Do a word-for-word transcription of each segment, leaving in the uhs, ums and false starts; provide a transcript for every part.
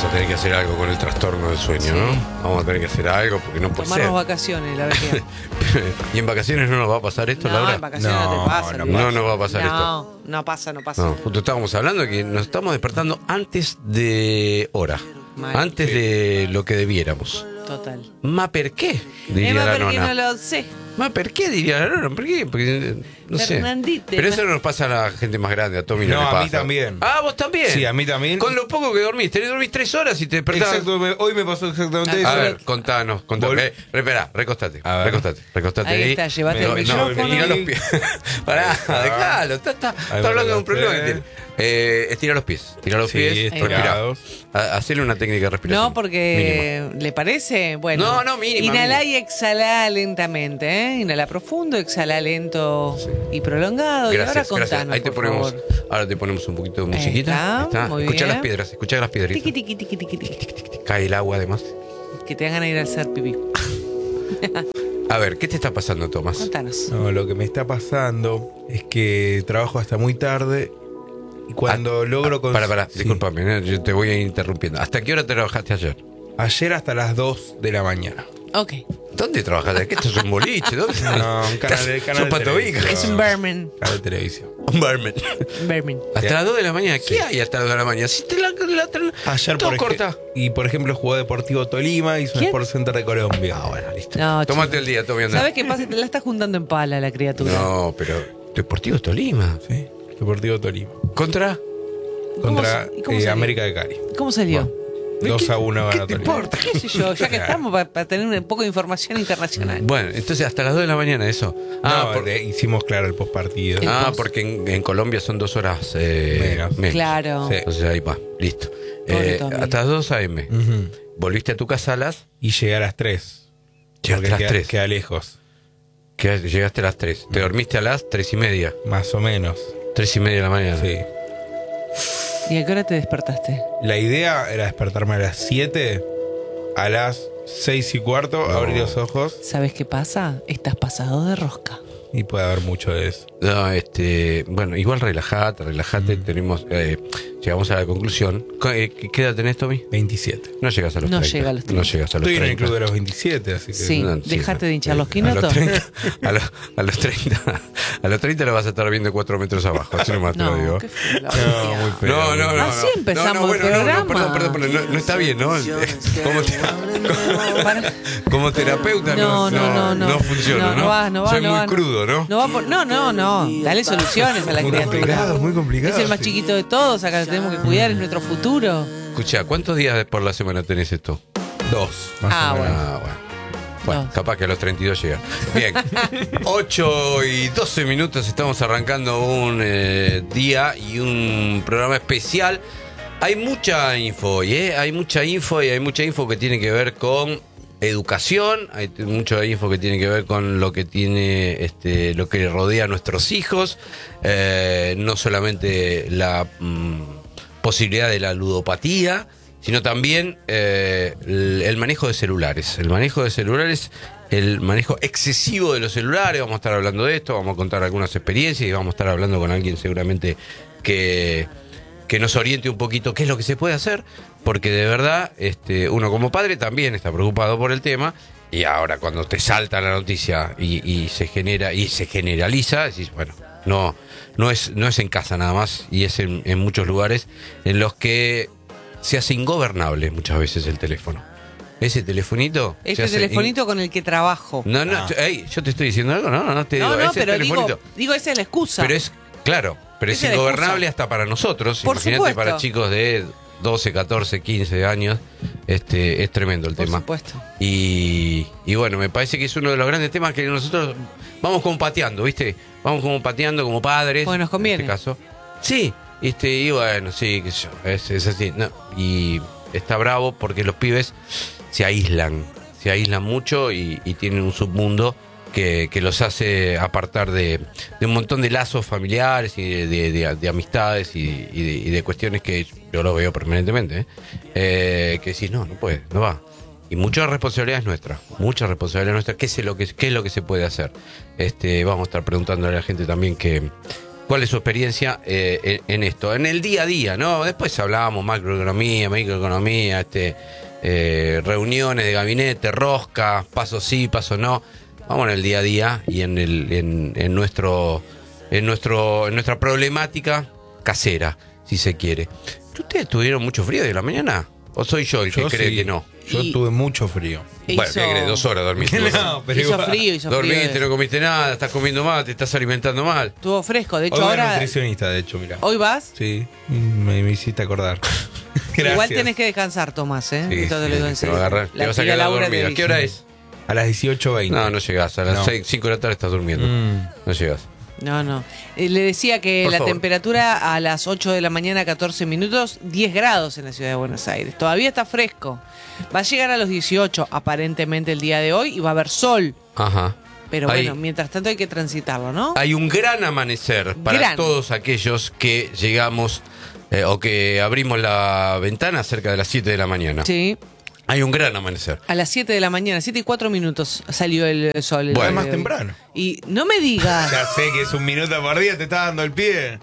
Vamos a tener que hacer algo con el trastorno del sueño, sí. ¿no? Vamos a tener que hacer algo porque no puede Tomarnos ser. vacaciones, la verdad. ¿Y en vacaciones no nos va a pasar esto, no, Laura? No, en vacaciones no, no te pasa. No, no nos va a pasar no, esto. No, no pasa, no pasa. No, justo estábamos hablando de que nos estamos despertando antes de hora. Mal. Antes sí. de lo que debiéramos. Total. ¿Ma per qué? Diría Emma, la porque nona. no lo sé. ¿Ma per qué? Diría la nona. ¿Por qué? Porque no sé. Pero eso no nos pasa a la gente más grande. A Tommy no, no le pasa. A mí también. Ah, ¿vos también? Sí, a mí también. Con lo poco que dormís. Tenés dormís tres horas y te despertás. Exacto, me, hoy me pasó exactamente eso. A ver, contanos, contanos. Eh, Espera, recostate. Recostate, recostate. Ahí, ahí está, llevaste me, el micrófono. No, me tira los pies. Pará, dejalo. Está, está, está hablando de un problema que tiene. Eh, estira los pies. Tira los sí, pies. Respira. Hacele una técnica de respiración. No, porque mínima. ¿Le parece? Bueno. No, no, mínima. Inhalá mínima. y exhalá lentamente, ¿eh? Inhala profundo, exhalá lento sí. y prolongado. Gracias, y ahora contanos, gracias. Ahí te ponemos, favor. Ahora te ponemos un poquito de musiquita. Está, está. Muy escuchá bien. las piedras, escuchá las piedritas. Tiqui, tiqui, tiqui, tiqui, tiqui, tiqui, tiqui. Cae el agua además. Que te hagan ir a hacer pipí. A ver, ¿qué te está pasando, Tomás? Contanos. No, lo que me está pasando es que trabajo hasta muy tarde y cuando ah, logro... Cons- para, para, sí. discúlpame, ¿eh? Yo te voy a ir interrumpiendo. ¿Hasta qué hora trabajaste ayer? Ayer hasta las dos de la mañana. Ok. ¿Dónde trabajaste? ¿Qué esto es un boliche? ¿Dónde? No, un canal de canal de televisión. Es un barman. Canal de televisión. Un barman. Barman. Hasta las dos de la mañana. ¿Qué sí. hay hasta las dos de la mañana? Si te la, la, la Ayer todo por corta. Y por ejemplo jugó Deportivo Tolima y hizo un Sport Center de Colombia. Ah, bueno, listo. No, tómate el día, Tommy. ¿Sabes qué pasa? Te la estás juntando en pala la criatura. No, pero Deportivo Tolima. Sí, Deportivo Tolima. ¿Contra? Contra eh, América de Cali. ¿Cómo salió? Bueno. dos a uno ¿Qué te importa? ¿Qué sé yo? Ya que estamos para, para tener un poco de información internacional. Bueno, entonces hasta las dos de la mañana eso. Ah, no, porque hicimos claro el postpartido. Ah, post. porque en, en Colombia son dos horas eh, menos. menos. Claro. Sí. Entonces ahí va, listo. Eh, hasta las dos a eme. Uh-huh. Volviste a tu casa a las... Y llegué a las tres. Llegaste a las queda, tres. Queda lejos. Queda, llegaste a las tres. ¿Te dormiste a las tres y media? Más o menos. Tres y media de la mañana. Sí. ¿Y a qué hora te despertaste? La idea era despertarme a las siete, a las seis y cuarto, no. abrir los ojos. ¿Sabes qué pasa? Estás pasado de rosca. Y puede haber mucho de eso. No, este, bueno, igual relajate, relajate. Mm. Tenemos, eh, llegamos a la conclusión. ¿Qué edad tenés, Tommy? veintisiete. No llegas a los no treinta. Llega a los treinta. No llegas a los Estoy treinta. en el club de los veintisiete, así que... Sí, no, dejate sí, de hinchar eh, los quinotos. A los treinta, a los, a los treinta, a los treinta lo vas a estar viendo cuatro metros abajo. Así nomás te no, lo digo. Qué feo, no, muy feo. No, no, no. Así empezamos no, no, bueno, el programa. No, no, perdón, perdón, perdón. No, no está bien, ¿no? Como, te, como, como terapeuta no, no, no, no, no, no funciona, ¿no? No, no va, no va, Soy no muy va, crudo, ¿no? No, va por, no, no, no. Dale soluciones a la muy criatura. Complicado, muy complicado. Es el más sí. chiquito de todos, acá lo tenemos que cuidar, es nuestro futuro. Escucha, ¿cuántos días por la semana tenés esto? Dos, más ah, o menos. Bueno. Ah, bueno. Bueno, no. Capaz que a los treinta y dos llega. Bien, ocho y doce minutos, estamos arrancando un eh, día y un programa especial. Hay mucha info hoy, ¿eh? Hay mucha info y hay mucha info que tiene que ver con educación, hay mucha info que tiene que ver con lo que tiene, este, lo que rodea a nuestros hijos, eh, no solamente la mm, posibilidad de la ludopatía, sino también eh, el, el manejo de celulares. El manejo de celulares, el manejo excesivo de los celulares. Vamos a estar hablando de esto, vamos a contar algunas experiencias y vamos a estar hablando con alguien seguramente que, que nos oriente un poquito qué es lo que se puede hacer, porque de verdad este, uno como padre también está preocupado por el tema. Y ahora cuando te salta la noticia y, y se genera y se generaliza, decís, bueno, no, no es, no es en casa nada más, y es en, en muchos lugares en los que se hace ingobernable muchas veces el teléfono. Ese telefonito. Este telefonito in... con el que trabajo. No, no, ah. yo, hey, yo te estoy diciendo algo, no, no te no, digo. No, ese pero telefonito. digo, digo, esa es la excusa. Pero es, claro, pero es, es ingobernable hasta para nosotros. Por Imagínate supuesto. Para chicos de doce, catorce, quince años. Este, es tremendo el Por tema. Por supuesto. Y, y bueno, me parece que es uno de los grandes temas que nosotros vamos como pateando, ¿viste? Vamos como pateando como padres. Bueno, nos conviene. En este caso. Sí. Este, y bueno, sí, qué sé yo, es, es así. No, y está bravo porque los pibes se aíslan, se aíslan mucho y, y tienen un submundo que, que los hace apartar de, de un montón de lazos familiares y de, de, de, de amistades y, y, de, y de cuestiones que yo lo veo permanentemente, ¿eh? Eh, que decís, no, no puede, no va. Y mucha responsabilidad es nuestra, mucha responsabilidad nuestra. ¿Qué es lo que, qué es lo que se puede hacer? Este, vamos a estar preguntándole a la gente también que cuál es su experiencia eh, en, en esto, en el día a día, ¿no? Después hablábamos macroeconomía, microeconomía, este, eh, reuniones de gabinete, rosca, paso sí, paso no. Vamos en el día a día y en el en, en nuestro en nuestro en nuestra problemática casera, si se quiere. ¿Ustedes tuvieron mucho frío de la mañana? ¿O soy yo el que Yo cree sí. que no? Yo Y- tuve mucho frío. Bueno, Hizo- ¿qué crees? Dos horas dormiste. No, pero hizo igual. frío, hizo Dormiste, frío. no comiste nada, estás comiendo mal, te estás alimentando mal. Estuvo fresco. De hecho, Hoy voy al ahora. nutricionista, de hecho, mira. ¿Hoy vas? Sí, me, me hiciste acordar. Gracias. Igual tenés que descansar, Tomás, ¿eh? Sí, Esto te lo digo en te serio. va a agarrar. Te La vas a tía quedar Laura dormido. te ¿Qué hora dice. es? A las dieciocho veinte. No, no llegás. A las No. seis, cinco de la tarde estás durmiendo. Mm. No llegás. No, no. Eh, le decía que Por la favor. temperatura a las ocho de la mañana, catorce minutos, diez grados en la ciudad de Buenos Aires. Todavía está fresco. Va a llegar a los dieciocho aparentemente el día de hoy y va a haber sol. Ajá. Pero Hay- bueno, mientras tanto hay que transitarlo, ¿no? Hay un gran amanecer para Gran. todos aquellos que llegamos eh, o que abrimos la ventana cerca de las siete de la mañana. Sí. Hay un gran amanecer. A las siete de la mañana, siete y cuatro minutos salió el sol. el Bueno. día Más de hoy. temprano. Y no me digas. Ya sé que es un minuto por día, te está dando el pie.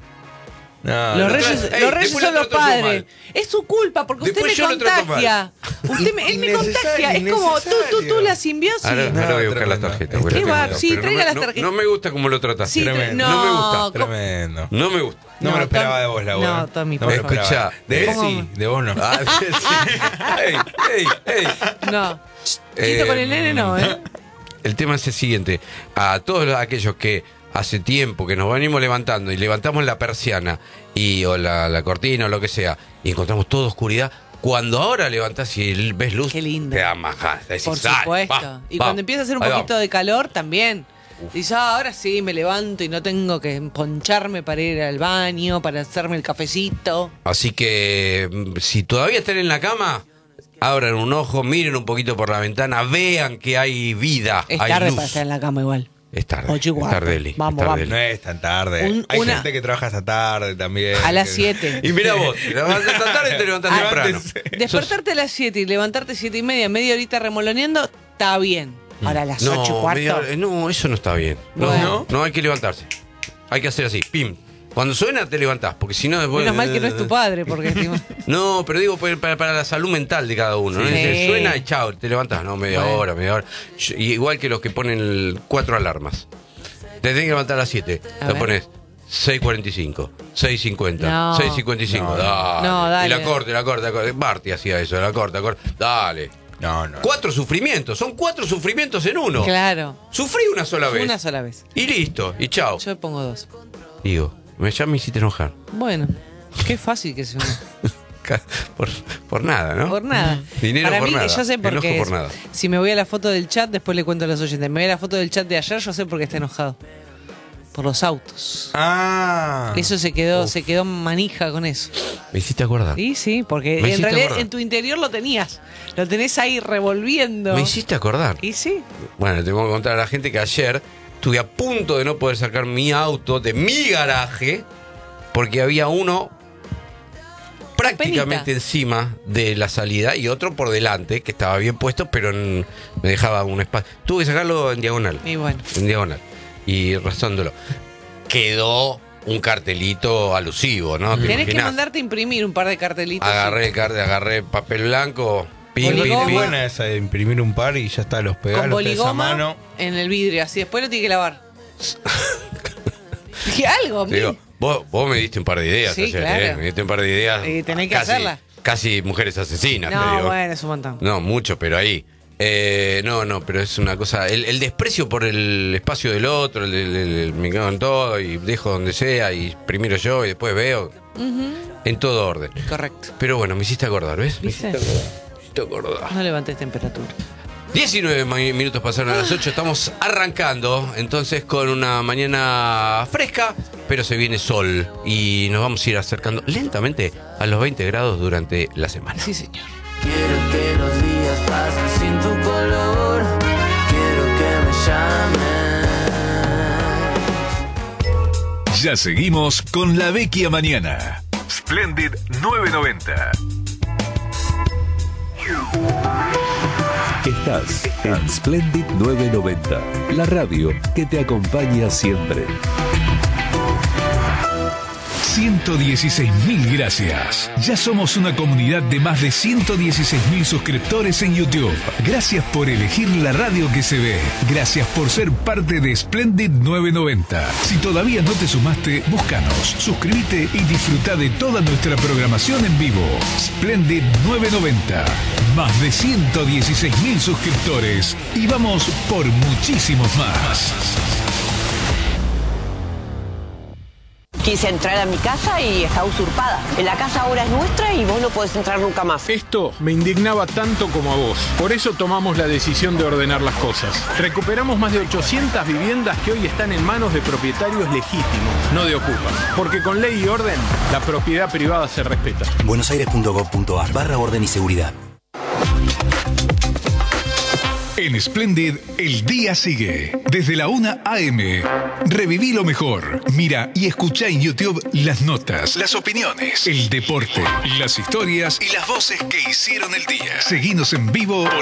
No, Los no. reyes, Ey, los reyes después son lo los trato yo padres. mal. Es su culpa porque Después usted yo me lo trato contagia. Usted me, él me Innecesario, contagia. Es como tú, tú, tú, la simbiosis. Ahora, No, ahora voy a buscar las tremendo. tarjetas. ¿Qué porque las va? tengo, Sí, pero no traiga me- las no- tarjetas. No me gusta cómo lo trataste. Sí, Tremendo. no, No me gusta. ¿cómo? Tremendo. No me gusta. No, me No, lo esperaba Tom- de vos, Laura. no, Tommy, no me lo por favor. esperaba. De él Escuchá. sí, de vos no. Ah, sí. Ey, ey, ey. No. Chito con el nene no, ¿eh? El tema es el siguiente. A todos los- aquellos que hace tiempo que nos venimos levantando y levantamos la persiana y o la, la cortina o lo que sea y encontramos toda oscuridad, cuando ahora levantás y ves luz, Qué lindo. te da más ganas. Decís, Por "Dale, supuesto. va, y va, cuando empieza a hacer un ahí poquito vamos". de calor, también. Dices, ah, ahora sí, me levanto y no tengo que poncharme para ir al baño, para hacerme el cafecito. Así que mm, si todavía están en la cama, abran un ojo, miren un poquito por la ventana, vean que hay vida, Es hay tarde luz. para estar en la cama igual. Es tarde, Ocho y es cuarto. tarde, Eli, es Vamos, tarde, vamos. No Eli. es tan tarde. Un- Hay una- gente que trabaja hasta tarde también. A las que- siete. Y mira vos, te levantas esta tarde y te levantás Ah, temprano. Levántese. Despertarte a las siete y levantarte siete y media, media horita remoloneando, está bien. Ahora a las ocho y No, cuarto. media hora- no, eso no está bien. No, Bueno. no, hay que levantarse. Hay que hacer así, pim. Cuando suena te levantás, porque si no después... Menos mal que no es tu padre, porque encima- No, pero digo para, para- para la salud mental de cada uno. ¿no? Sí. Dice, suena y chao, te levantás. No, media Bueno. hora, media hora. Yo- y igual que los que ponen el- cuatro alarmas. Te tenés que levantar a las siete. A La ver. pones seis cuarenta y cinco, seis cincuenta, No. seis cincuenta y cinco. No, dale. no, dale. Y la corte, la corte, la corte. Barty hacía eso, la corta, corta. Dale. No, no. Cuatro sufrimientos. Son cuatro sufrimientos en uno. Claro. Sufrí una sola vez. Una sola vez. Y listo. Y chao. Yo pongo dos. Digo, me, ya me hiciste enojar. Bueno, qué fácil que es uno. Ca- Por, por nada, ¿no? Por nada. Dinero Para por mí, nada. yo sé por Enojo qué. por es. nada. Si me voy a la foto del chat, después le cuento a los oyentes. Me voy a la foto del chat de ayer, yo sé por qué está enojado. Por los autos. Ah. Eso se quedó, se quedó manija con eso. Me hiciste acordar. Sí, sí, porque Me en hiciste realidad acordar. en tu interior lo tenías. Lo tenés ahí revolviendo. Me hiciste acordar. Y sí. Bueno, tengo que contar a la gente que ayer estuve a punto de no poder sacar mi auto de mi garaje porque había uno prácticamente Penita. encima de la salida y otro por delante que estaba bien puesto, pero en- me dejaba un espacio. Tuve que sacarlo en diagonal. Y bueno. En diagonal. Y razándolo. Quedó un cartelito alusivo, ¿no? ¿Te Tenés que imaginás? mandarte a imprimir un par de cartelitos. Agarré el cartel, agarré papel blanco, pim, pim, Boligoma. Es pim. buena esa de imprimir un par y ya está, los con pegás, los tenés a boligoma mano. en el vidrio. Así después lo tiene que lavar. Dije algo, Te digo, mi. vos, vos me diste un par de ideas Sí, ayer, claro. ¿eh? Me diste un par de ideas. Y tenés que casi, hacerla. Casi mujeres asesinas, te No, digo. bueno, es un montón. No, mucho, pero ahí. Eh, no, no, pero es una cosa. El, el desprecio por el espacio del otro, el, el- el- el- me cago en todo y dejo donde sea y primero yo y después veo. En todo orden. Correcto. Pero bueno, me hiciste acordar, ¿ves? Me ¿Viste? hiciste acordar. Me hiciste acordar. No levantes temperatura. diecinueve mi- minutos pasaron a las ocho, estamos arrancando entonces con una mañana fresca, pero se viene sol y nos vamos a ir acercando lentamente a los veinte grados durante la semana. Sí, señor. Quiero que los días pasen sin tu color. Quiero que me llames. Ya seguimos con La Vecchia Mañana. Splendid nueve noventa. Estás en Splendid nueve noventa, la radio que te acompaña siempre. ciento dieciséis mil gracias. Ya somos una comunidad de más de ciento dieciséis mil suscriptores en YouTube. Gracias por elegir la radio que se ve. Gracias por ser parte de Splendid novecientos noventa. Si todavía no te sumaste, búscanos, suscríbete y disfruta de toda nuestra programación en vivo. Splendid novecientos noventa. Más de ciento dieciséis mil suscriptores. Y vamos por muchísimos más. Quise entrar a mi casa y está usurpada. La casa ahora es nuestra y vos no podés entrar nunca más. Esto me indignaba tanto como a vos. Por eso tomamos la decisión de ordenar las cosas. Recuperamos más de ochocientas viviendas que hoy están en manos de propietarios legítimos, no de ocupas. Porque con ley y orden, la propiedad privada se respeta. buenosaires punto gov punto ar barra orden y seguridad. En Splendid, el día sigue. Desde la una a eme. Reviví lo mejor. Mira y escucha en YouTube las notas, las opiniones, el deporte, las historias y las voces que hicieron el día. Seguinos en vivo por